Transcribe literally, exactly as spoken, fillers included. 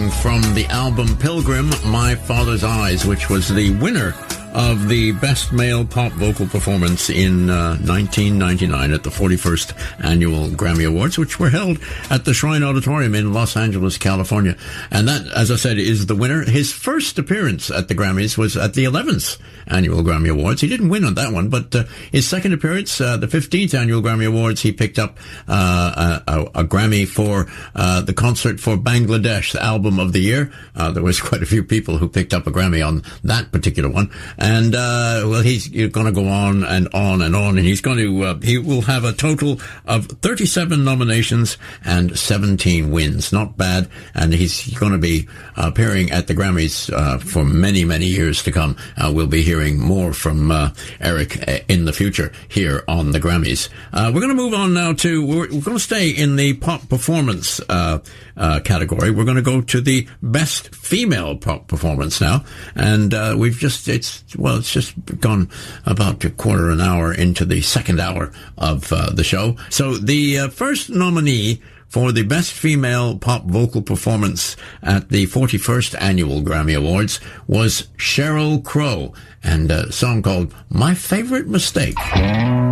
song from the album Pilgrim, My Father's Eyes, which was the winner of the Best Male Pop Vocal Performance in uh, nineteen ninety-nine at the forty-first Annual Grammy Awards, which were held at the Shrine Auditorium in Los Angeles, California. And that, as I said, is the winner. His first appearance at the Grammys was at the eleventh Annual Grammy Awards. He didn't win on that one, but uh, his second appearance, uh, the fifteenth Annual Grammy Awards, he picked up uh, a, a Grammy for uh, the concert for Bangladesh, the album of the year. Uh, there was quite a few people who picked up a Grammy on that particular one. And, uh, well, he's going to go on and on and on, and he's going to, uh, he will have a total of thirty-seven nominations and seventeen wins. Not bad. And he's going to be appearing at the Grammys, uh, for many, many years to come. Uh, we'll be hearing more from, uh, Eric in the future here on the Grammys. Uh, we're going to move on now to, we're, we're going to stay in the pop performance, uh, uh, category. We're going to go to the best female pop performance now. And, uh, we've just, it's, well, it's just gone about a quarter an hour into the second hour of uh, the show. So the uh, first nominee for the Best Female Pop Vocal Performance at the forty-first Annual Grammy Awards was Sheryl Crow, and a song called My Favorite Mistake.